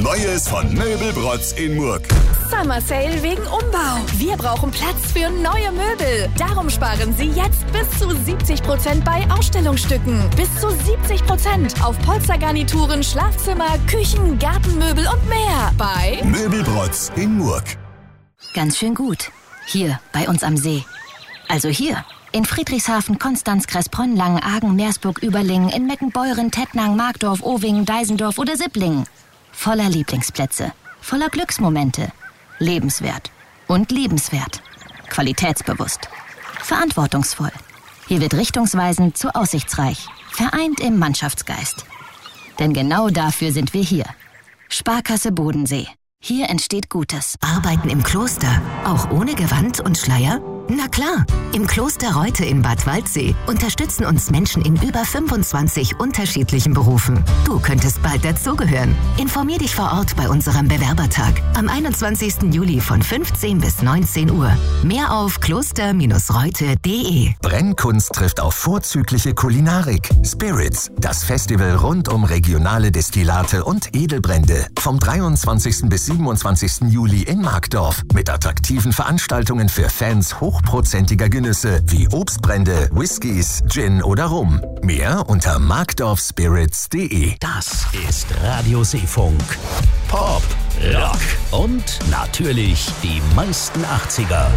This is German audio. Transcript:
Neues von Möbelbrotz in Murg. Summer Sale wegen Umbau. Wir brauchen Platz für neue Möbel. Darum sparen Sie jetzt bis zu 70% bei Ausstellungsstücken. Bis zu 70% auf Polstergarnituren, Schlafzimmer, Küchen, Gartenmöbel und mehr. Bei Möbelbrotz in Murg. Ganz schön gut. Hier, bei uns am See. Also hier. In Friedrichshafen, Konstanz, Kressbronn, Langenargen, Meersburg, Überlingen, in Meckenbeuren, Tettnang, Markdorf, Owingen, Deisendorf oder Sipplingen. Voller Lieblingsplätze, voller Glücksmomente. Lebenswert und liebenswert. Qualitätsbewusst. Verantwortungsvoll. Hier wird richtungsweisend zu aussichtsreich. Vereint im Mannschaftsgeist. Denn genau dafür sind wir hier. Sparkasse Bodensee. Hier entsteht Gutes. Arbeiten im Kloster, auch ohne Gewand und Schleier? Na klar, im Kloster Reute in Bad Waldsee unterstützen uns Menschen in über 25 unterschiedlichen Berufen. Du könntest bald dazugehören. Informier dich vor Ort bei unserem Bewerbertag am 21. Juli von 15 bis 19 Uhr. Mehr auf kloster-reute.de. Brennkunst trifft auf vorzügliche Kulinarik. Spirits, das Festival rund um regionale Destillate und Edelbrände. Vom 23. bis 27. Juli in Markdorf. Mit attraktiven Veranstaltungen für Fans hochprozentiger Genüsse wie Obstbrände, Whiskys, Gin oder Rum. Mehr unter markdorfspirits.de. Das ist Radio Seefunk. Pop, Rock und natürlich die meisten 80er.